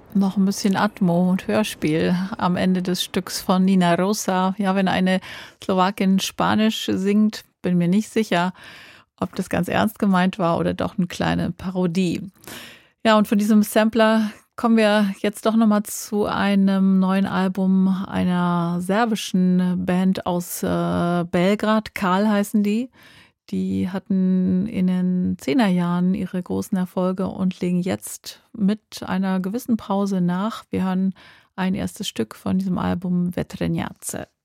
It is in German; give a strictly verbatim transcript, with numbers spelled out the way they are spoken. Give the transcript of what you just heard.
noch ein bisschen Atmo und Hörspiel am Ende des Stücks von Nina Rosa. Ja, wenn eine Slowakin Spanisch singt, bin mir nicht sicher, ob das ganz ernst gemeint war oder doch eine kleine Parodie. Ja, und von diesem Sampler kommen wir jetzt doch nochmal zu einem neuen Album einer serbischen Band aus äh, Belgrad. Karl heißen die. Die hatten in den Zehnerjahren ihre großen Erfolge und legen jetzt mit einer gewissen Pause nach. Wir hören ein erstes Stück von diesem Album Vetrenjace.